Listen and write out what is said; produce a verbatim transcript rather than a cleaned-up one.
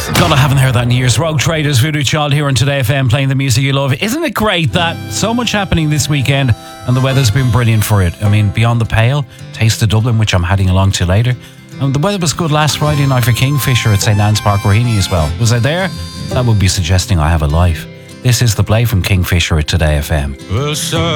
God, I haven't heard that in years. Rogue Traders, Voodoo Child here on Today F M, playing the music you love. Isn't it great that so much happening this weekend and the weather's been brilliant for it? I mean, Beyond the Pale, Taste of Dublin, which I'm heading along to later. And the weather was good last Friday night for Kingfisher at St Anne's Park, Raheny as well. Was I there? That would be suggesting I have a life. This is The Play from Kingfisher at Today F M. Well, sir.